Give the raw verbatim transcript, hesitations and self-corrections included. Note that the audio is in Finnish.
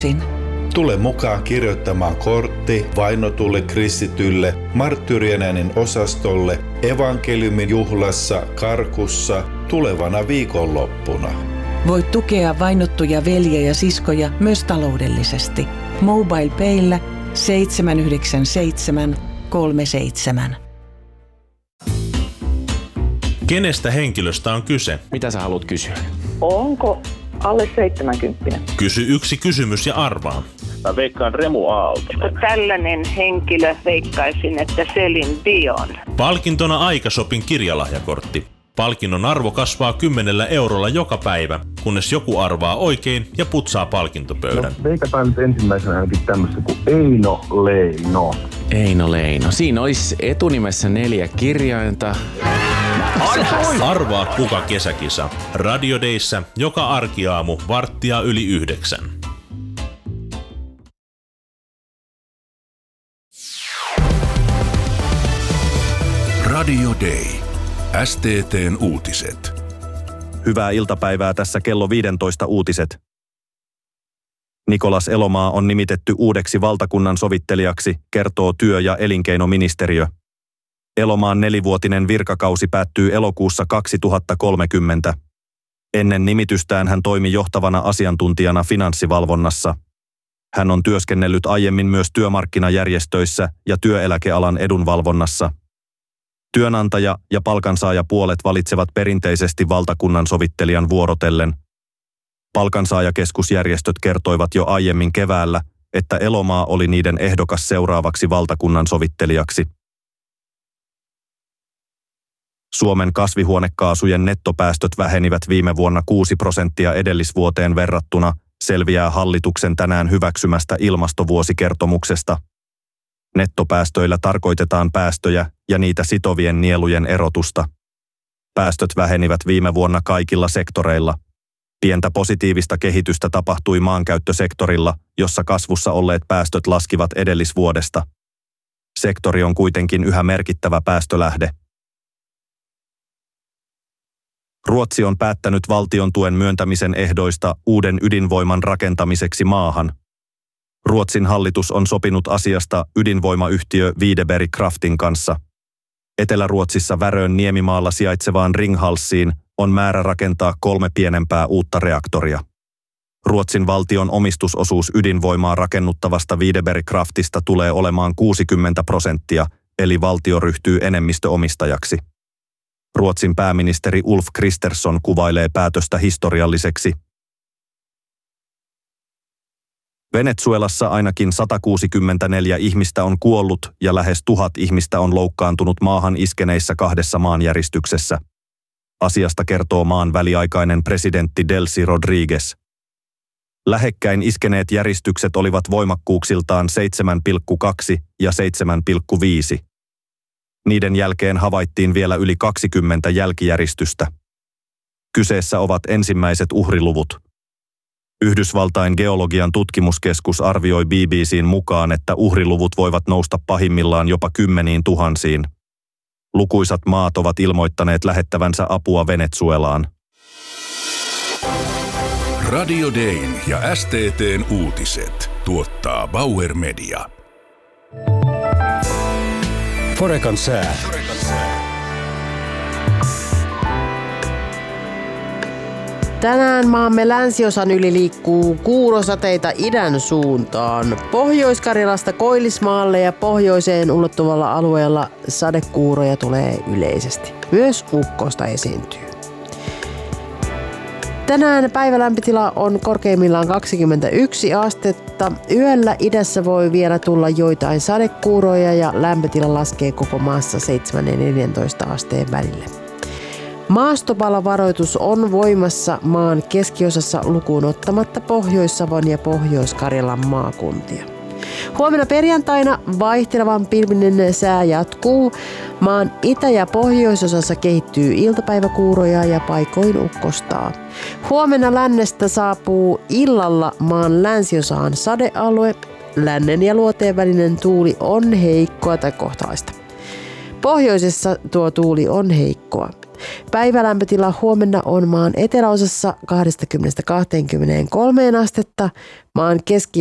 Tule mukaan kirjoittamaan kortti vainotulle kristitylle marttyyrien äänen osastolle evankeliumin juhlassa Karkussa tulevana viikonloppuna. Voit tukea vainottuja veljiä ja siskoja myös taloudellisesti. MobilePayllä seitsemän yhdeksän seitsemän kolme seitsemän. Kenestä henkilöstä on kyse? Mitä sä haluat kysyä? Onko alle seitsemänkymmentä? Kysy yksi kysymys ja arvaa. Mä veikkaan Remu Aaltonen. Tällainen henkilö veikkaisin, että Celine Dion. Palkintona Aikashopin kirjalahjakortti. Palkinnon arvo kasvaa kymmenellä eurolla joka päivä, kunnes joku arvaa oikein ja putsaa palkintopöydän. No, veikataan nyt ensimmäisenä ainakin tämmöistä kuin Eino Leino. Eino Leino. Siinä olisi etunimessä neljä kirjainta. Arvaa kuka kesäkisa. Radio Dayssä joka arkiaamu varttia yli yhdeksän. Radio Day. S T T:n uutiset. Hyvää iltapäivää, tässä kello viisitoista uutiset. Nikolas Elomaa on nimitetty uudeksi valtakunnan sovittelijaksi, kertoo työ- ja elinkeinoministeriö. Elomaan nelivuotinen virkakausi päättyy elokuussa kaksituhattakolmekymmentä. Ennen nimitystään hän toimi johtavana asiantuntijana finanssivalvonnassa. Hän on työskennellyt aiemmin myös työmarkkinajärjestöissä ja työeläkealan edunvalvonnassa. Työnantaja- ja palkansaajapuolet valitsevat perinteisesti valtakunnan sovittelijan vuorotellen. Palkansaajakeskusjärjestöt kertoivat jo aiemmin keväällä, että Elomaa oli niiden ehdokas seuraavaksi valtakunnan sovittelijaksi. Suomen kasvihuonekaasujen nettopäästöt vähenivät viime vuonna kuusi prosenttia edellisvuoteen verrattuna, selviää hallituksen tänään hyväksymästä ilmastovuosikertomuksesta. Nettopäästöillä tarkoitetaan päästöjä ja niitä sitovien nielujen erotusta. Päästöt vähenivät viime vuonna kaikilla sektoreilla. Pientä positiivista kehitystä tapahtui maankäyttösektorilla, jossa kasvussa olleet päästöt laskivat edellisvuodesta. Sektori on kuitenkin yhä merkittävä päästölähde. Ruotsi on päättänyt valtion tuen myöntämisen ehdoista uuden ydinvoiman rakentamiseksi maahan. Ruotsin hallitus on sopinut asiasta ydinvoimayhtiö Videberg Kraftin kanssa. Etelä-Ruotsissa Värön niemimaalla sijaitsevaan Ringhalsiin on määrä rakentaa kolme pienempää uutta reaktoria. Ruotsin valtion omistusosuus ydinvoimaa rakennuttavasta Videberg Kraftista tulee olemaan kuusikymmentä prosenttia, eli valtio ryhtyy enemmistöomistajaksi. Ruotsin pääministeri Ulf Kristersson kuvailee päätöstä historialliseksi. Venezuelassa ainakin sata kuusikymmentäneljä ihmistä on kuollut ja lähes tuhat ihmistä on loukkaantunut maahan iskeneissä kahdessa maanjäristyksessä. Asiasta kertoo maan väliaikainen presidentti Delcy Rodriguez. Lähekkäin iskeneet järistykset olivat voimakkuuksiltaan seitsemän pilkku kaksi ja seitsemän pilkku viisi. Niiden jälkeen havaittiin vielä yli kaksikymmentä jälkijäristystä. Kyseessä ovat ensimmäiset uhriluvut. Yhdysvaltain geologian tutkimuskeskus arvioi B B C:n mukaan, että uhriluvut voivat nousta pahimmillaan jopa kymmeniin tuhansiin. Lukuisat maat ovat ilmoittaneet lähettävänsä apua Venezuelaan. Radio Dayn ja S T T:n uutiset tuottaa Bauer Media. Forekan sää. Tänään maamme länsiosan yli liikkuu kuurosateita idän suuntaan. Pohjois-Karjalasta Koillismaalle ja pohjoiseen ulottuvalla alueella sadekuuroja tulee yleisesti. Myös ukkosta esiintyy. Tänään päivälämpötila on korkeimmillaan kaksikymmentäyksi astetta. Yöllä idässä voi vielä tulla joitain sadekuuroja ja lämpötila laskee koko maassa seitsemän ja neljäntoista asteen välille. Maastopalovaroitus on voimassa maan keskiosassa lukuun ottamatta Pohjois-Savon ja Pohjois-Karjalan maakuntia. Huomenna perjantaina vaihtelevan pilvinen sää jatkuu. Maan itä- ja pohjoisosassa kehittyy iltapäiväkuuroja ja paikoin ukkostaa. Huomenna lännestä saapuu illalla maan länsiosaan sadealue. Lännen ja luoteen välinen tuuli on heikkoa tai kohtalaista. Pohjoisessa tuo tuuli on heikkoa. Päivälämpötila huomenna on maan eteläosassa kaksikymmentä kaksikymmentäkolme astetta, maan keski-